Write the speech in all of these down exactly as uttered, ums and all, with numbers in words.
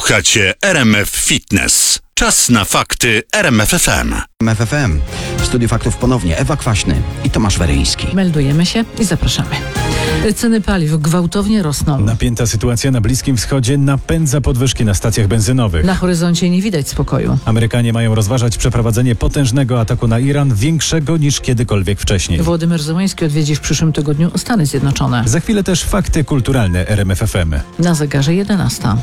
Słuchacie R M F Fitness. Czas na fakty R M F F M. R M F F M. W studiu faktów ponownie Ewa Kwaśny i Tomasz Weryński. Meldujemy się i zapraszamy. Ceny paliw gwałtownie rosną. Napięta sytuacja na Bliskim Wschodzie napędza podwyżki na stacjach benzynowych. Na horyzoncie nie widać spokoju. Amerykanie mają rozważać przeprowadzenie potężnego ataku na Iran, większego niż kiedykolwiek wcześniej. Władimir Zełański odwiedzi w przyszłym tygodniu Stany Zjednoczone. Za chwilę też fakty kulturalne R M F F M. Na zegarze jedenasta.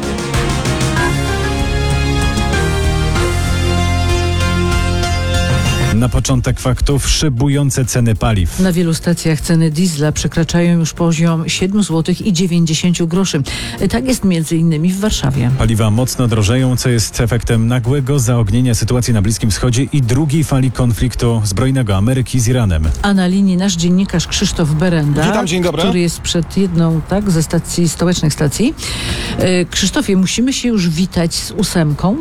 Na początek faktów szybujące ceny paliw. Na wielu stacjach ceny diesla przekraczają już poziom siedem złotych i dziewięćdziesiąt groszy. Tak jest między innymi w Warszawie. Paliwa mocno drożeją, co jest efektem nagłego zaognienia sytuacji na Bliskim Wschodzie i drugiej fali konfliktu zbrojnego Ameryki z Iranem. A na linii nasz dziennikarz Krzysztof Berenda, Witam, dzień dobry. który jest przed jedną tak, ze stacji, stołecznych stacji. E, Krzysztofie, musimy się już witać z ósemką.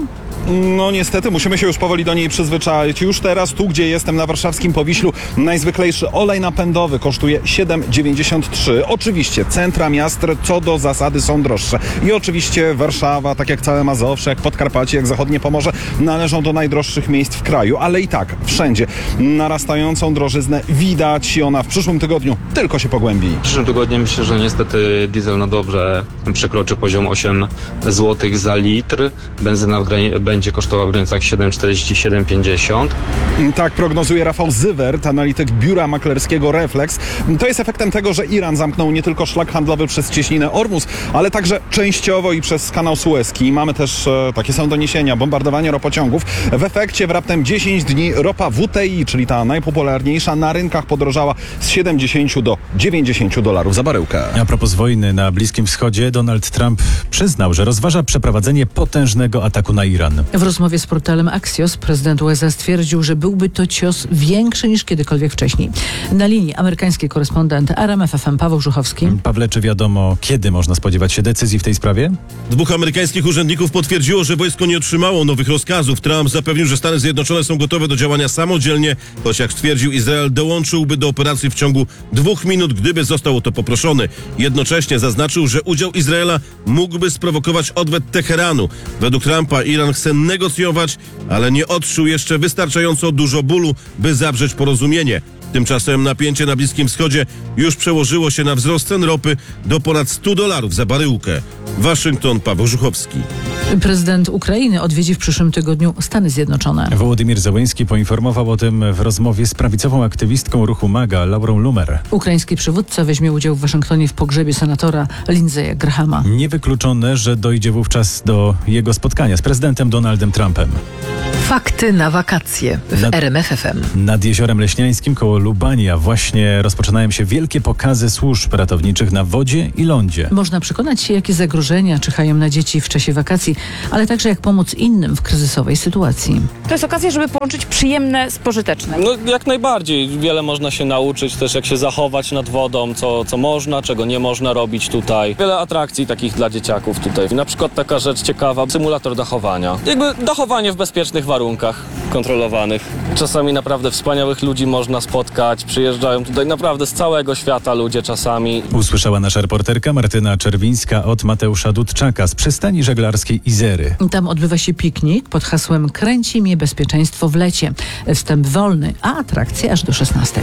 No niestety, musimy się już powoli do niej przyzwyczaić. Już teraz, tu gdzie jestem, na warszawskim Powiślu, najzwyklejszy olej napędowy kosztuje siedem dziewięćdziesiąt trzy. Oczywiście centra miast co do zasady są droższe. I oczywiście Warszawa, tak jak całe Mazowsze, jak Podkarpacie, jak zachodnie Pomorze, należą do najdroższych miejsc w kraju. Ale i tak, wszędzie narastającą drożyznę widać i ona w przyszłym tygodniu tylko się pogłębi. W przyszłym tygodniu myślę, że niestety diesel na dobrze przekroczy poziom osiem złotych za litr. Benzyna w grani- będzie kosztowała w granicach siedem czterdzieści, siedem pięćdziesiąt. Tak prognozuje Rafał Zywert, analityk biura maklerskiego Reflex. To jest efektem tego, że Iran zamknął nie tylko szlak handlowy przez cieśninę Ormus, ale także częściowo i przez kanał Suezki. Mamy też, e, takie są doniesienia, bombardowanie ropociągów. W efekcie w raptem dziesięć dni ropa W T I, czyli ta najpopularniejsza, na rynkach podrożała z siedemdziesięciu do dziewięćdziesięciu dolarów za baryłkę. A propos wojny na Bliskim Wschodzie, Donald Trump przyznał, że rozważa przeprowadzenie potężnego ataku na Iran. W rozmowie z portalem Axios prezydent U S A stwierdził, że byłby to cios większy niż kiedykolwiek wcześniej. Na linii amerykański korespondent R M F F M Paweł Żuchowski. Pawle, czy wiadomo, kiedy można spodziewać się decyzji w tej sprawie? Dwóch amerykańskich urzędników potwierdziło, że wojsko nie otrzymało nowych rozkazów. Trump zapewnił, że Stany Zjednoczone są gotowe do działania samodzielnie, choć jak stwierdził, Izrael dołączyłby do operacji w ciągu dwóch minut, gdyby został o to poproszony. Jednocześnie zaznaczył, że udział Izraela mógłby sprowokować odwet Teheranu. Według Trumpa Iran chce negocjować, ale nie odczuł jeszcze wystarczająco dużo bólu, by zawrzeć porozumienie. Tymczasem napięcie na Bliskim Wschodzie już przełożyło się na wzrost cen ropy do ponad stu dolarów za baryłkę. Waszyngton, Paweł Żuchowski. Prezydent Ukrainy odwiedzi w przyszłym tygodniu Stany Zjednoczone. Władimir Zełański poinformował o tym w rozmowie z prawicową aktywistką ruchu MAGA, Laurą Lumer. Ukraiński przywódca weźmie udział w Waszyngtonie w pogrzebie senatora Lindsey'a Grahama. Niewykluczone, że dojdzie wówczas do jego spotkania z prezydentem Donaldem Trumpem. Fakty na wakacje w Nad- R M F F M. Nad Jeziorem Leśniańskim koło Lubania właśnie rozpoczynają się wielkie pokazy służb ratowniczych na wodzie i lądzie. Można przekonać się, jakie zagrożenia czyhają na dzieci w czasie wakacji, ale także jak pomóc innym w kryzysowej sytuacji. To jest okazja, żeby połączyć przyjemne z pożytecznym. No jak najbardziej. Wiele można się nauczyć też, jak się zachować nad wodą, co, co można, czego nie można robić tutaj. Wiele atrakcji takich dla dzieciaków tutaj. Na przykład taka rzecz ciekawa, symulator dachowania. Jakby dachowanie w bezpiecznych warunkach kontrolowanych. Czasami naprawdę wspaniałych ludzi można spotkać. Przyjeżdżają tutaj naprawdę z całego świata ludzie czasami. Usłyszała nasza reporterka Martyna Czerwińska od Mateusza Dudczaka z przystani żeglarskiej Izery. Tam odbywa się piknik pod hasłem Kręci mnie bezpieczeństwo w lecie. Wstęp wolny, a atrakcje aż do szesnastej.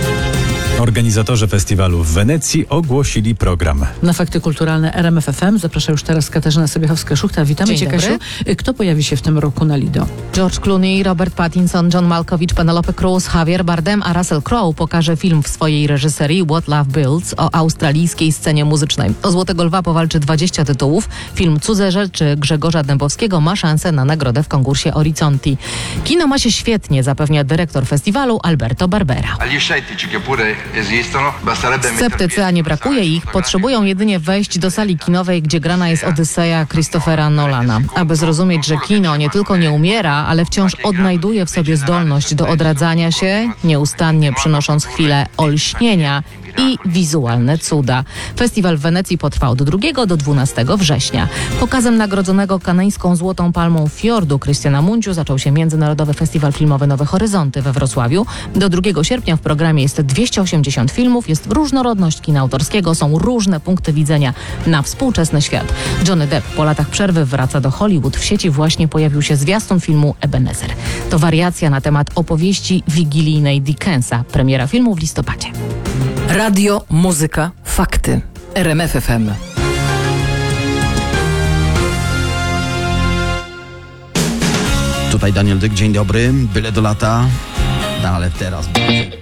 Organizatorzy festiwalu w Wenecji ogłosili program. Na fakty kulturalne R M F F M zaprasza już teraz Katarzyna Sobiechowska-Szuchta. Witamy Dzień Cię, dobry. Kasiu. Kto pojawi się w tym roku na Lido? George Clooney, Robert Pattinson, John Malkovich, Penelope Cruz, Javier Bardem, a Russell Crowe pokaże film w swojej reżyserii What Love Builds o australijskiej scenie muzycznej. O Złotego Lwa powalczy dwadzieścia tytułów. Film Cudze rzeczy Grzegorza Dębowskiego ma szansę na nagrodę w konkursie Orizzonti. Kino ma się świetnie, zapewnia dyrektor festiwalu Alberto Barbera. Sceptycy, a nie brakuje ich, potrzebują jedynie wejść do sali kinowej, gdzie grana jest Odyseja Christophera Nolana. Aby zrozumieć, że kino nie tylko nie umiera, ale wciąż odnajduje w sobie zdolność do odradzania się, nieustannie przynosząc chwilę olśnienia i wizualne cuda. Festiwal w Wenecji potrwa od drugiego do dwunastego września. Pokazem nagrodzonego kanańską Złotą Palmą Fiordu Krystiana Munciu zaczął się Międzynarodowy Festiwal Filmowy Nowe Horyzonty we Wrocławiu. Do drugiego sierpnia w programie jest dwieście osiemdziesiąt filmów, jest różnorodność kina autorskiego, są różne punkty widzenia na współczesny świat. Johnny Depp po latach przerwy wraca do Hollywood. W sieci właśnie pojawił się zwiastun filmu Ebenezer. To wariacja na temat opowieści wigilijnej Dickensa. Premiera filmu w listopadzie. Radio, muzyka, fakty. R M F F M. Tutaj Daniel Dyk, dzień dobry. Byle do lata. No ale teraz...